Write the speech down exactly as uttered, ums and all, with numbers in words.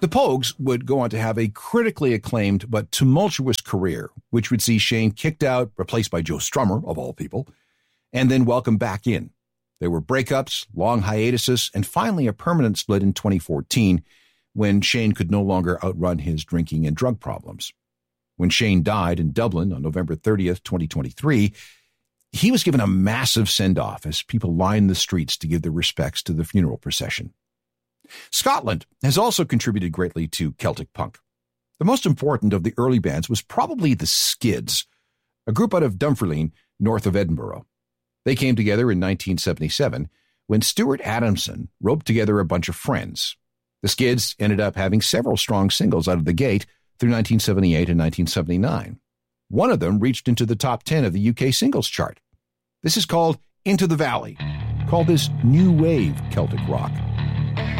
The Pogues would go on to have a critically acclaimed but tumultuous career, which would see Shane kicked out, replaced by Joe Strummer, of all people, and then welcomed back in. There were breakups, long hiatuses, and finally a permanent split in twenty fourteen when Shane could no longer outrun his drinking and drug problems. When Shane died in Dublin on November thirtieth, twenty twenty-three, he was given a massive send-off as people lined the streets to give their respects to the funeral procession. Scotland has also contributed greatly to Celtic punk. The most important of the early bands was probably the Skids, a group out of Dunfermline, north of Edinburgh. They came together in nineteen seventy-seven when Stuart Adamson roped together a bunch of friends. The Skids ended up having several strong singles out of the gate through nineteen seventy-eight and nineteen seventy-nine. One of them reached into the top ten of the U K singles chart. This is called Into the Valley. Call this new wave Celtic rock.